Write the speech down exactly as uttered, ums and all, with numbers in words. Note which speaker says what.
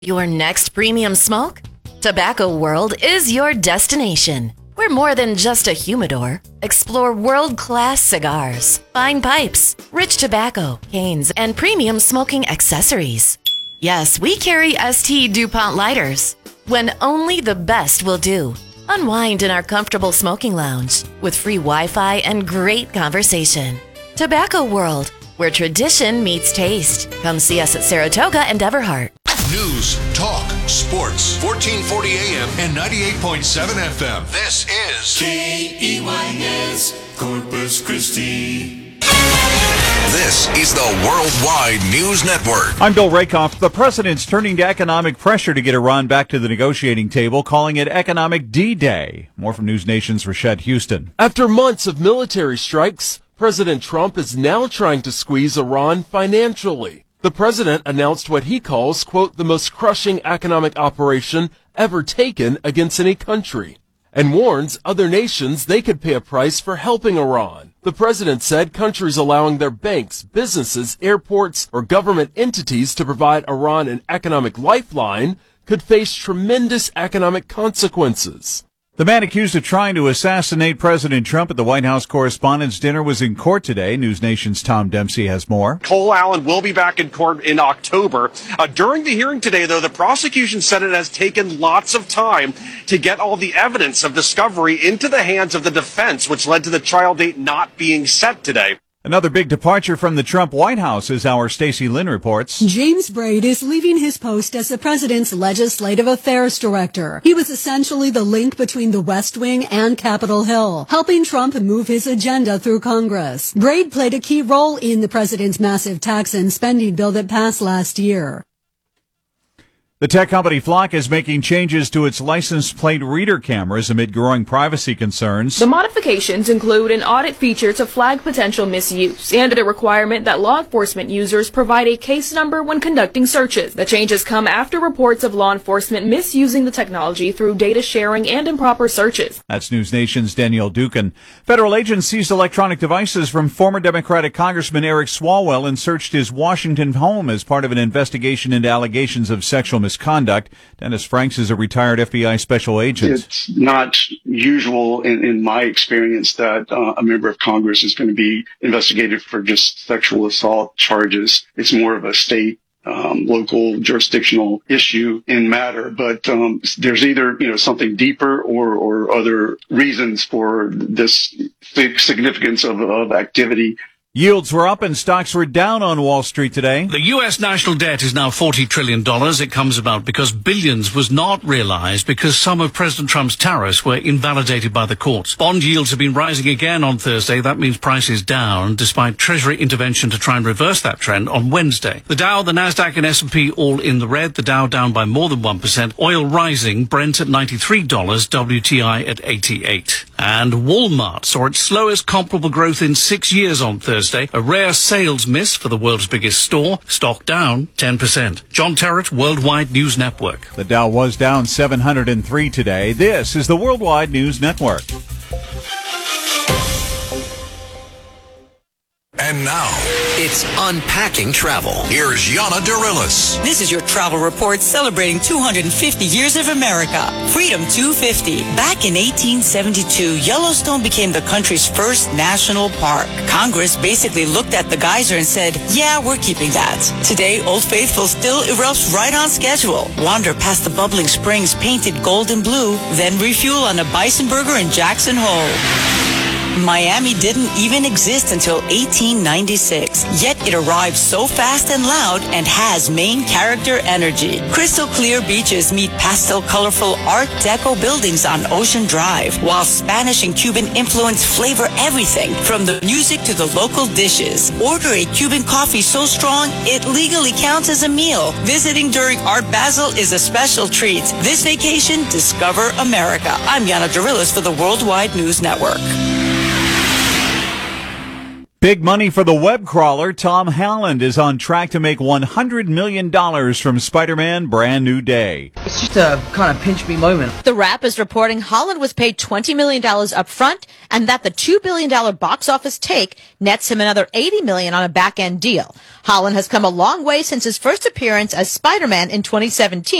Speaker 1: Your next premium smoke? Tobacco World is your destination. We're more than just a humidor. Explore world-class cigars, fine pipes, rich tobacco, canes, and premium smoking accessories. Yes, we carry S T DuPont lighters. When only the best will do. Unwind in our comfortable smoking lounge with free Wi-Fi and great conversation. Tobacco World, where tradition meets taste. Come see us at Saratoga and Everhart.
Speaker 2: News, talk, sports, fourteen forty A M and ninety-eight point seven F M. This is
Speaker 3: K E Y S Corpus Christi.
Speaker 2: This is the Worldwide News Network.
Speaker 4: I'm Bill Rakoff. The president's turning to economic pressure to get Iran back to the negotiating table, calling it Economic D-Day. More from News Nation's Rashad Houston.
Speaker 5: After months of military strikes, President Trump is now trying to squeeze Iran financially. The president announced what he calls, quote, the most crushing economic operation ever taken against any country, and warns other nations they could pay a price for helping Iran. The president said countries allowing their banks, businesses, airports, or government entities to provide Iran an economic lifeline could face tremendous economic consequences.
Speaker 4: The man accused of trying to assassinate President Trump at the White House Correspondents' Dinner was in court today. News Nation's Tom Dempsey has more.
Speaker 6: Cole Allen will be back in court in October. Uh, during the hearing today, though, the prosecution said it has taken lots of time to get all the evidence of discovery into the hands of the defense, which led to the trial date not being set today.
Speaker 4: Another big departure from the Trump White House, as our Stacey Lynn reports.
Speaker 7: James Braid is leaving his post as the president's legislative affairs director. He was essentially the link between the West Wing and Capitol Hill, helping Trump move his agenda through Congress. Braid played a key role in the president's massive tax and spending bill that passed last year.
Speaker 4: The tech company Flock is making changes to its license plate reader cameras amid growing privacy concerns.
Speaker 8: The modifications include an audit feature to flag potential misuse and a requirement that law enforcement users provide a case number when conducting searches. The changes come after reports of law enforcement misusing the technology through data sharing and improper searches.
Speaker 4: That's News Nation's Danielle Dukin. Federal agents seized electronic devices from former Democratic Congressman Eric Swalwell and searched his Washington home as part of an investigation into allegations of sexual misconduct. Misconduct. Dennis Franks is a retired F B I special agent.
Speaker 9: It's not usual in, in my experience that uh, a member of Congress is going to be investigated for just sexual assault charges. It's more of a state, um, local, jurisdictional issue in matter. But um, there's either you know something deeper or, or other reasons for this significance of, of activity.
Speaker 4: Yields were up and stocks were down on Wall Street today.
Speaker 10: The U S national debt is now forty trillion dollars. It comes about because billions was not realized because some of President Trump's tariffs were invalidated by the courts. Bond yields have been rising again on Thursday. That means prices down, despite Treasury intervention to try and reverse that trend on Wednesday. The Dow, the Nasdaq, and S and P all in the red. The Dow down by more than one percent. Oil rising, Brent at ninety-three dollars, W T I at eighty-eight. And Walmart saw its slowest comparable growth in six years on Thursday. A rare sales miss for the world's biggest store. Stock down ten percent. John Terrett, Worldwide News Network.
Speaker 4: The Dow was down seven hundred three today. This is the Worldwide News Network.
Speaker 2: And now,
Speaker 11: it's Unpacking Travel.
Speaker 2: Here's Yana Dirilis.
Speaker 12: This is your travel report celebrating two hundred fifty years of America. Freedom two fifty. Back in eighteen seventy-two, Yellowstone became the country's first national park. Congress basically looked at the geyser and said, yeah, we're keeping that. Today, Old Faithful still erupts right on schedule. Wander past the bubbling springs painted gold and blue, then refuel on a bison burger in Jackson Hole. Miami didn't even exist until eighteen ninety-six, yet it arrived so fast and loud and has main character energy. Crystal clear beaches meet pastel colorful Art Deco buildings on Ocean Drive, while Spanish and Cuban influence flavor everything from the music to the local dishes. Order a Cuban coffee so strong it legally counts as a meal. Visiting during Art Basel is a special treat. This vacation, discover America. I'm Yana Dirilis for the Worldwide News Network.
Speaker 4: Big money for the web crawler. Tom Holland is on track to make one hundred million dollars from Spider-Man Brand New Day.
Speaker 13: It's just a kind of pinch me moment.
Speaker 14: The Wrap is reporting Holland was paid twenty million dollars up front and that the two billion dollars box office take nets him another eighty million dollars on a back-end deal. Holland has come a long way since his first appearance as Spider-Man in twenty seventeen.